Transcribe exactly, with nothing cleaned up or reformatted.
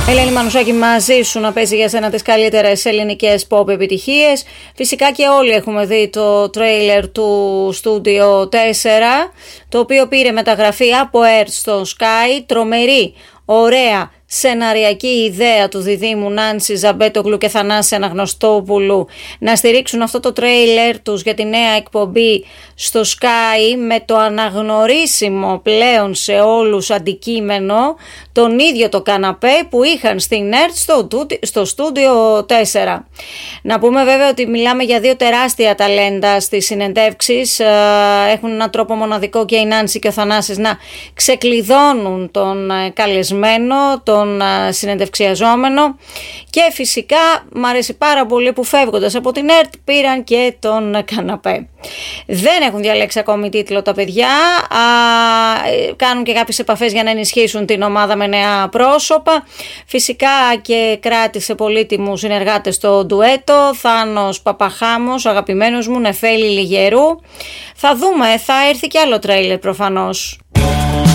Ελένη Μανουσάκη μαζί σου να παίζει για σένα τις καλύτερες ελληνικές pop επιτυχίες. Φυσικά και όλοι έχουμε δει το τρέιλερ του Studio τέσσερα, το οποίο πήρε μεταγραφή από Earth στο Sky. Τρομερή, ωραία σεναριακή ιδέα του διδήμου Νάνση Ζαμπέτογλου και Θανάση Αναγνωστόπουλου να στηρίξουν αυτό το τρέιλερ τους για τη νέα εκπομπή στο Sky με το αναγνωρίσιμο πλέον σε όλους αντικείμενο τον ίδιο το καναπέ που είχαν στην Earth στο, στο Studio τέσσερα. Να πούμε βέβαια ότι μιλάμε για δύο τεράστια ταλέντα στις συνεντεύξεις, έχουν έναν τρόπο μοναδικό και η Νάνση και ο Θανάσης να ξεκλειδώνουν τον καλεσμένο, τον συνεντευξιαζόμενο, και φυσικά μου αρέσει πάρα πολύ που φεύγοντας από την Earth πήραν και τον καναπέ. Δεν έχουν διαλέξει ακόμη τίτλο τα παιδιά, α, κάνουν και κάποιες επαφές για να ενισχύσουν την ομάδα με νέα πρόσωπα. Φυσικά και κράτησε πολύτιμους συνεργάτες στο ντουέτο, Θάνος Παπαχάμος, αγαπημένος μου, Νεφέλη Λιγερού. Θα δούμε, θα έρθει και άλλο τρέιλερ προφανώς.